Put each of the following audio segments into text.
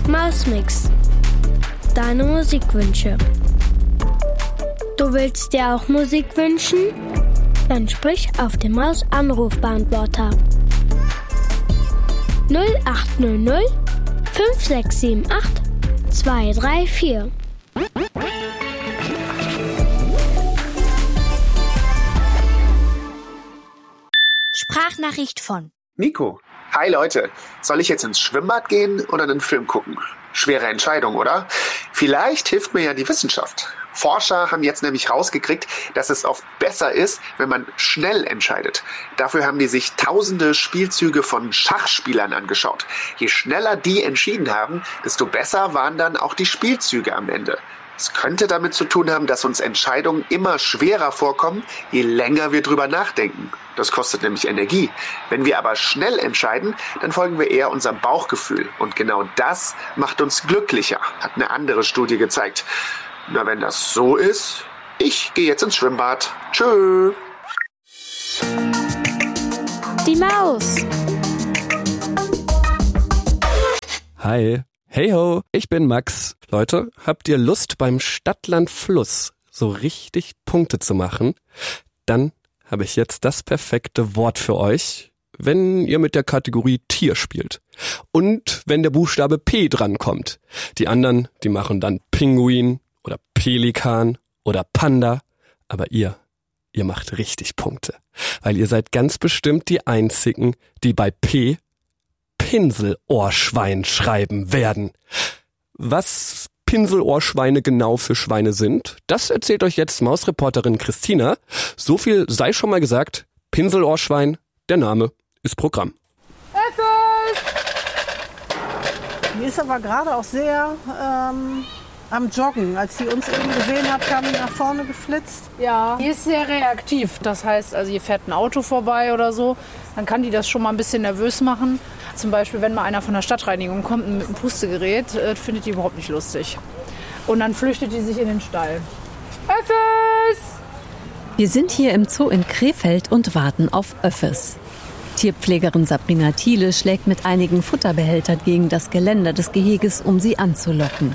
Mausmix. Deine Musikwünsche. Du willst dir auch Musik wünschen? Dann sprich auf den Maus-Anrufbeantworter. 0800 5678 234. Sprachnachricht von Nico. Hi Leute, soll ich jetzt ins Schwimmbad gehen oder einen Film gucken? Schwere Entscheidung, oder? Vielleicht hilft mir ja die Wissenschaft. Forscher haben jetzt nämlich rausgekriegt, dass es oft besser ist, wenn man schnell entscheidet. Dafür haben die sich tausende Spielzüge von Schachspielern angeschaut. Je schneller die entschieden haben, desto besser waren dann auch die Spielzüge am Ende. Es könnte damit zu tun haben, dass uns Entscheidungen immer schwerer vorkommen, je länger wir drüber nachdenken. Das kostet nämlich Energie. Wenn wir aber schnell entscheiden, dann folgen wir eher unserem Bauchgefühl. Und genau das macht uns glücklicher, hat eine andere Studie gezeigt. Na, wenn das so ist, ich gehe jetzt ins Schwimmbad. Tschö. Die Maus. Hi. Hey ho, ich bin Max. Leute, habt ihr Lust beim Stadtland-Fluss so richtig Punkte zu machen? Dann habe ich jetzt das perfekte Wort für euch, wenn ihr mit der Kategorie Tier spielt. Und wenn der Buchstabe P drankommt. Die anderen, die machen dann Pinguin oder Pelikan oder Panda. Aber ihr macht richtig Punkte. Weil ihr seid ganz bestimmt die Einzigen, die bei P Pinselohrschwein schreiben werden. Was Pinselohrschweine genau für Schweine sind, das erzählt euch jetzt Mausreporterin Christina. So viel sei schon mal gesagt, Pinselohrschwein, der Name ist Programm. Die ist aber gerade auch sehr am Joggen. Als sie uns eben gesehen hat, kam die nach vorne geflitzt. Ja, die ist sehr reaktiv. Das heißt, also hier fährt ein Auto vorbei oder so, dann kann die das schon mal ein bisschen nervös machen. Zum Beispiel, wenn mal einer von der Stadtreinigung kommt mit einem Pustegerät, findet die überhaupt nicht lustig. Und dann flüchtet die sich in den Stall. Öffes! Wir sind hier im Zoo in Krefeld und warten auf Öffes. Tierpflegerin Sabrina Thiele schlägt mit einigen Futterbehältern gegen das Geländer des Geheges, um sie anzulocken.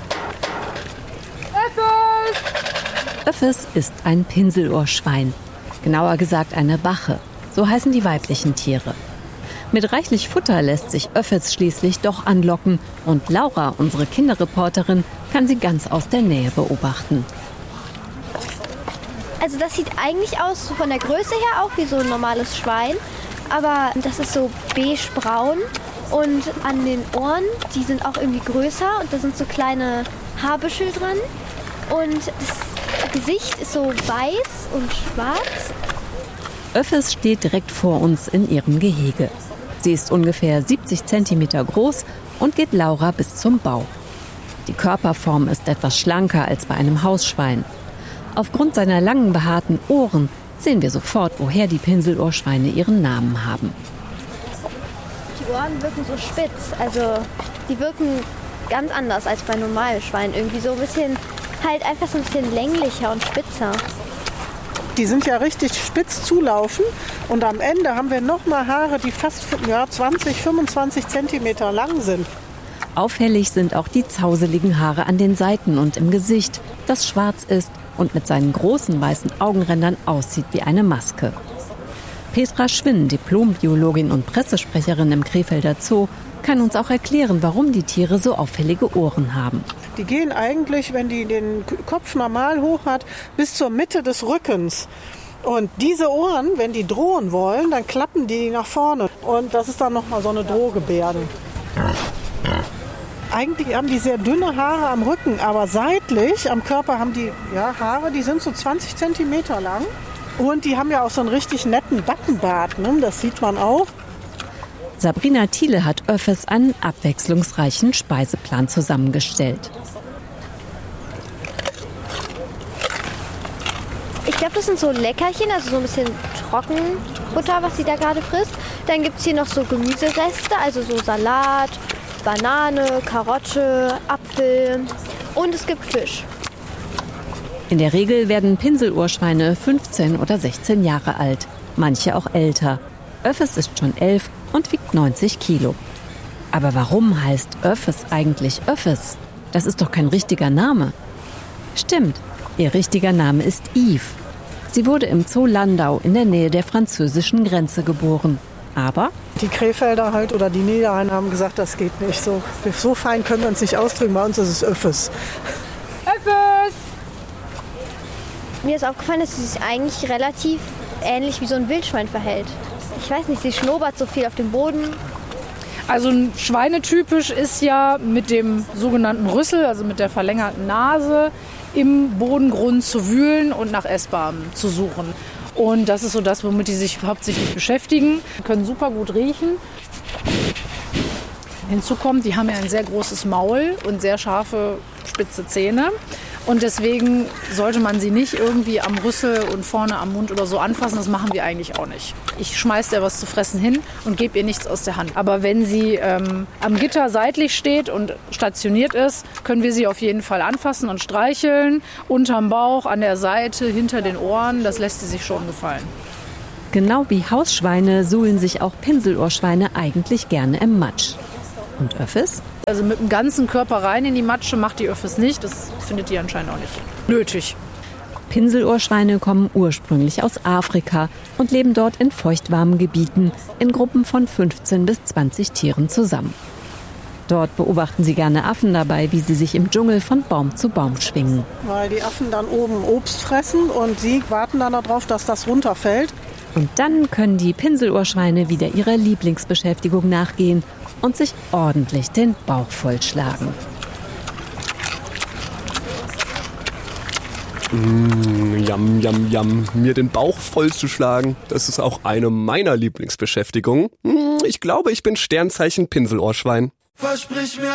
Öffes ist ein Pinselohrschwein, genauer gesagt eine Bache. So heißen die weiblichen Tiere. Mit reichlich Futter lässt sich Öffes schließlich doch anlocken und Laura, unsere Kinderreporterin, kann sie ganz aus der Nähe beobachten. Also das sieht eigentlich aus von der Größe her auch wie so ein normales Schwein, aber das ist so beige-braun und an den Ohren, die sind auch irgendwie größer und da sind so kleine Haarbüschel dran und das Gesicht ist so weiß und schwarz. Öffes steht direkt vor uns in ihrem Gehege. Sie ist ungefähr 70 cm groß und geht Laura bis zum Bauch. Die Körperform ist etwas schlanker als bei einem Hausschwein. Aufgrund seiner langen, behaarten Ohren sehen wir sofort, woher die Pinselohrschweine ihren Namen haben. Die Ohren wirken so spitz, also die wirken ganz anders als bei normalen Schweinen. Irgendwie so ein bisschen, halt einfach so ein bisschen länglicher und spitzer. Die sind ja richtig spitz zulaufen und am Ende haben wir nochmal Haare, die fast 20, 25 Zentimeter lang sind. Auffällig sind auch die zauseligen Haare an den Seiten und im Gesicht, das schwarz ist und mit seinen großen weißen Augenrändern aussieht wie eine Maske. Petra Schwinn, Diplombiologin und Pressesprecherin im Krefelder Zoo, kann uns auch erklären, warum die Tiere so auffällige Ohren haben. Die gehen eigentlich, wenn die den Kopf normal hoch hat, bis zur Mitte des Rückens. Und diese Ohren, wenn die drohen wollen, dann klappen die nach vorne. Und das ist dann nochmal so eine Drohgebärde. Eigentlich haben die sehr dünne Haare am Rücken, aber seitlich am Körper haben die Haare, die sind so 20 Zentimeter lang. Und die haben ja auch so einen richtig netten Backenbart, ne? Das sieht man auch. Sabrina Thiele hat Öffes einen abwechslungsreichen Speiseplan zusammengestellt. Ich glaube, das sind so Leckerchen, also so ein bisschen Trockenfutter, was sie da gerade frisst. Dann gibt es hier noch so Gemüsereste, also so Salat, Banane, Karotte, Apfel und es gibt Fisch. In der Regel werden Pinselohrschweine 15 oder 16 Jahre alt, manche auch älter. Öffes ist schon 11 und wiegt 90 Kilo. Aber warum heißt Öffes eigentlich Öffes? Das ist doch kein richtiger Name. Stimmt, ihr richtiger Name ist Yves. Sie wurde im Zoo Landau in der Nähe der französischen Grenze geboren. Aber die Krefelder halt oder die Niederrheiner haben gesagt, das geht nicht. So fein können wir uns nicht ausdrücken. Bei uns ist es Öffes. Öffes! Mir ist aufgefallen, dass sie sich eigentlich relativ ähnlich wie so ein Wildschwein verhält. Ich weiß nicht, sie schnobert so viel auf dem Boden. Also ein Schweinetypisch ist ja mit dem sogenannten Rüssel, also mit der verlängerten Nase, im Bodengrund zu wühlen und nach Essbarem zu suchen. Und das ist so das, womit die sich hauptsächlich beschäftigen. Die können super gut riechen. Hinzu kommt, die haben ja ein sehr großes Maul und sehr scharfe, spitze Zähne. Und deswegen sollte man sie nicht irgendwie am Rüssel und vorne am Mund oder so anfassen. Das machen wir eigentlich auch nicht. Ich schmeiße ihr was zu fressen hin und gebe ihr nichts aus der Hand. Aber wenn sie am Gitter seitlich steht und stationiert ist, können wir sie auf jeden Fall anfassen und streicheln. Unterm Bauch, an der Seite, hinter den Ohren. Das lässt sie sich schon gefallen. genau wie Hausschweine suhlen sich auch Pinselohrschweine eigentlich gerne im Matsch. Und Öffes? Also mit dem ganzen Körper rein in die Matsche macht die Öffes nicht. Das findet die anscheinend auch nicht nötig. Pinselohrschweine kommen ursprünglich aus Afrika und leben dort in feuchtwarmen Gebieten in Gruppen von 15 bis 20 Tieren zusammen. Dort beobachten sie gerne Affen dabei, wie sie sich im Dschungel von Baum zu Baum schwingen. Weil die Affen dann oben Obst fressen und sie warten dann darauf, dass das runterfällt. Und dann können die Pinselohrschweine wieder ihrer Lieblingsbeschäftigung nachgehen und sich ordentlich den Bauch vollschlagen. Yum, yum, yum. Mir den Bauch vollzuschlagen, das ist auch eine meiner Lieblingsbeschäftigungen. Ich glaube, ich bin Sternzeichen Pinselohrschwein. Versprich mir